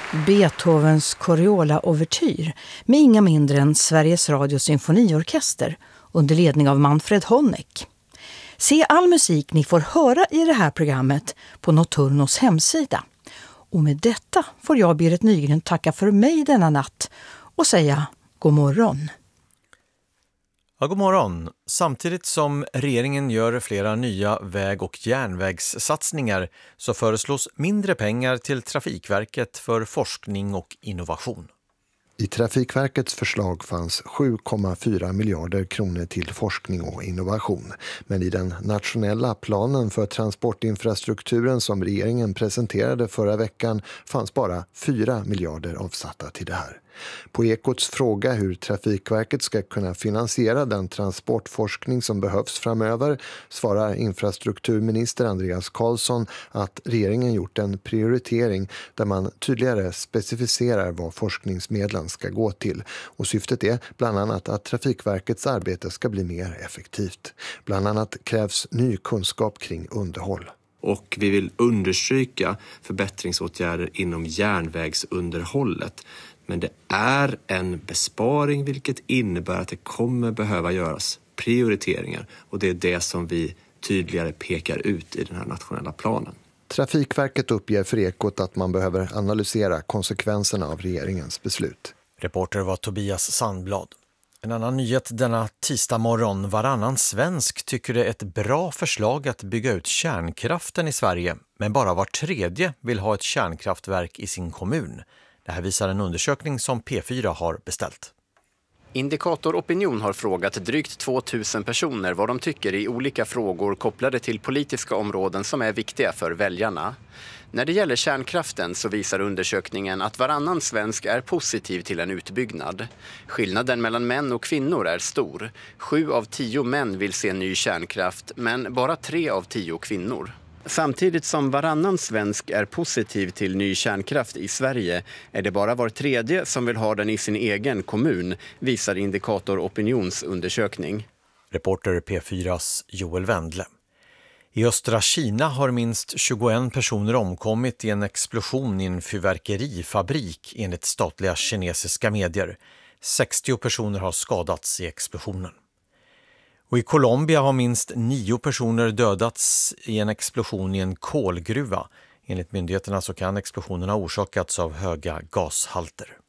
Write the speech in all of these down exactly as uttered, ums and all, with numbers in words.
Beethovens Coriola-overtyr med inga mindre än Sveriges Radios symfoniorkester under ledning av Manfred Honeck. Se all musik ni får höra i det här programmet på Nocturnos hemsida. Och med detta får jag Berit Nygren tacka för mig denna natt och säga god morgon. Ja, god morgon. Samtidigt som regeringen gör flera nya väg- och järnvägssatsningar så föreslås mindre pengar till Trafikverket för forskning och innovation. I Trafikverkets förslag fanns sju komma fyra miljarder kronor till forskning och innovation. Men i den nationella planen för transportinfrastrukturen som regeringen presenterade förra veckan fanns bara fyra miljarder avsatta till det här. På Ekots fråga hur Trafikverket ska kunna finansiera den transportforskning som behövs framöver svarar infrastrukturminister Andreas Carlsson att regeringen gjort en prioritering där man tydligare specificerar vad forskningsmedlen ska gå till. Och syftet är bland annat att Trafikverkets arbete ska bli mer effektivt. Bland annat krävs ny kunskap kring underhåll. Och vi vill understryka förbättringsåtgärder inom järnvägsunderhållet. Men det är en besparing vilket innebär att det kommer behöva göras prioriteringar. Och det är det som vi tydligare pekar ut i den här nationella planen. Trafikverket uppger för Ekot att man behöver analysera konsekvenserna av regeringens beslut. Reporter var Tobias Sandblad. En annan nyhet denna tisdag morgon. Varannan svensk tycker det är ett bra förslag att bygga ut kärnkraften i Sverige. Men bara var tredje vill ha ett kärnkraftverk i sin kommun. Det här visar en undersökning som P fyra har beställt. Indikator Opinion har frågat drygt tvåtusen personer vad de tycker i olika frågor kopplade till politiska områden som är viktiga för väljarna. När det gäller kärnkraften så visar undersökningen att varannan svensk är positiv till en utbyggnad. Skillnaden mellan män och kvinnor är stor. Sju av tio män vill se ny kärnkraft, men bara tre av tio kvinnor. Samtidigt som varannan svensk är positiv till ny kärnkraft i Sverige är det bara var tredje som vill ha den i sin egen kommun, visar Indikator Opinions undersökning. Reporter P fyras Joel Wendle. I östra Kina har minst tjugoen personer omkommit i en explosion i en fyrverkerifabrik enligt statliga kinesiska medier. sextio personer har skadats i explosionen. Och i Colombia har minst nio personer dödats i en explosion i en kolgruva. Enligt myndigheterna så kan explosionen ha orsakats av höga gashalter.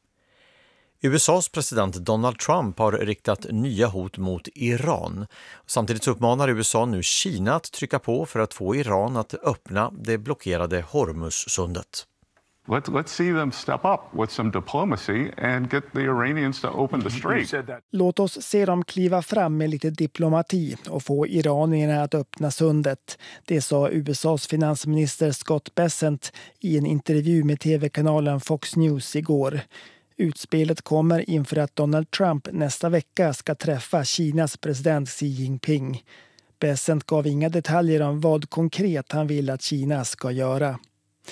U S A:s president Donald Trump har riktat nya hot mot Iran. Samtidigt uppmanar U S A nu Kina att trycka på för att få Iran att öppna det blockerade Hormuzsundet. Let's, let's see them step up with some diplomacy and get the Iranians to open the strait. Låt oss se dem kliva fram med lite diplomati och få iranierna att öppna sundet. Det sa U S A:s finansminister Scott Bessent i en intervju med tv-kanalen Fox News igår. Utspelet kommer inför att Donald Trump nästa vecka ska träffa Kinas president Xi Jinping. Bessent gav inga detaljer om vad konkret han vill att Kina ska göra.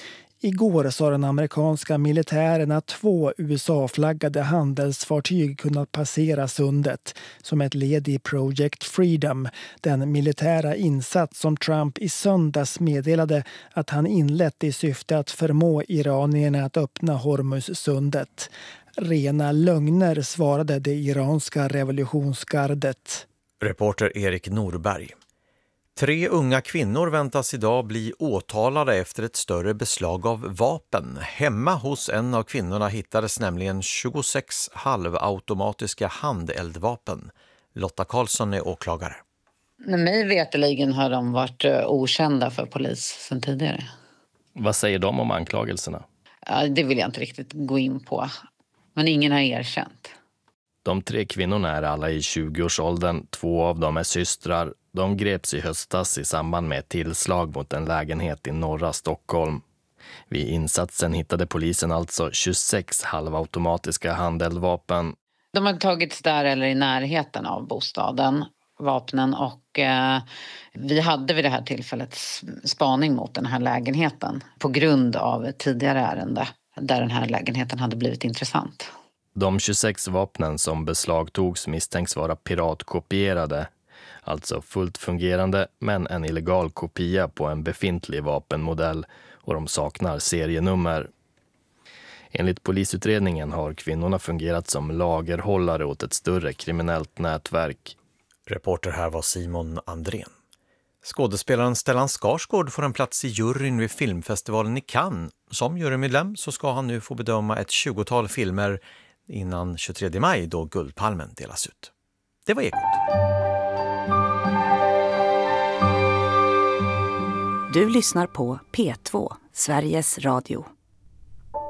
Igår sa den amerikanska militären att två U S A-flaggade handelsfartyg kunnat passera sundet som ett led i Project Freedom, den militära insats som Trump i söndags meddelade att han inlett i syfte att förmå iranierna att öppna Hormuzsundet. Rena lögner, svarade det iranska revolutionsgardet. Reporter Erik Norberg. Tre unga kvinnor väntas idag bli åtalade efter ett större beslag av vapen. Hemma hos en av kvinnorna hittades nämligen tjugosex halvautomatiska handeldvapen. Lotta Karlsson är åklagare. Mig veteligen har de varit okända för polis sedan tidigare. Vad säger de om anklagelserna? Ja, det vill jag inte riktigt gå in på. Men ingen har erkänt. De tre kvinnorna är alla i tjugoårsåldern. Två av dem är systrar. De greps i höstas i samband med ett tillslag mot en lägenhet i norra Stockholm. Vid insatsen hittade polisen alltså tjugosex halvautomatiska handeldvapen. De har tagits där eller i närheten av bostaden, vapnen, och eh, vi hade vid det här tillfället spaning mot den här lägenheten på grund av ett tidigare ärende där den här lägenheten hade blivit intressant. De tjugosex vapnen som beslagtogs misstänks vara piratkopierade, alltså fullt fungerande men en illegal kopia på en befintlig vapenmodell, och de saknar serienummer. Enligt polisutredningen har kvinnorna fungerat som lagerhållare åt ett större kriminellt nätverk. Reporter här var Simon Andrén. Skådespelaren Stellan Skarsgård får en plats i juryn vid filmfestivalen i Cannes. Som jurymedlem så ska han nu få bedöma ett tjugotal filmer innan tjugotredje maj då Guldpalmen delas ut. Det var Ekot. Du lyssnar på P två, Sveriges Radio.